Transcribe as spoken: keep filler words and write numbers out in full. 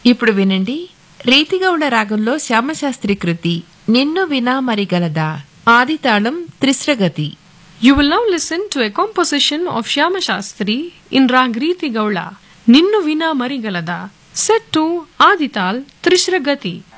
ఇప్పుడు వినండి, రీతిగౌడ రాగంలో శ్యామశాస్త్రి కృతి నిన్ను వినా మరిగలదా, ఆదితాళం త్రిశ్రగతి. You will now listen to a composition of Shyama Shastri in Rag Riti Gaula, Ninnu Vina Marigalada, set to Adital Trishragati.